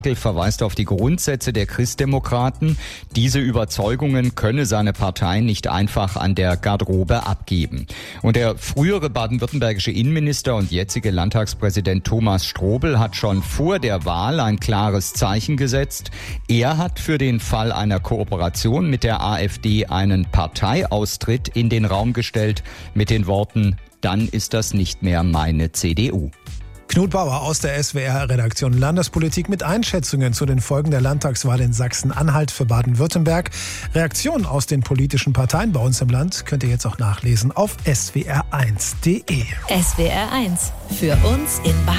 Verweist auf die Grundsätze der Christdemokraten. Diese Überzeugungen könne seine Partei nicht einfach an der Garderobe abgeben. Und der frühere baden-württembergische Innenminister und jetzige Landtagspräsident Thomas Strobel hat schon vor der Wahl ein klares Zeichen gesetzt. Er hat für den Fall einer Kooperation mit der AfD einen Parteiaustritt in den Raum gestellt mit den Worten: Dann ist das nicht mehr meine CDU. Knut Bauer aus der SWR-Redaktion Landespolitik mit Einschätzungen zu den Folgen der Landtagswahl in Sachsen-Anhalt für Baden-Württemberg. Reaktionen aus den politischen Parteien bei uns im Land könnt ihr jetzt auch nachlesen auf swr1.de. SWR1 für uns in Baden.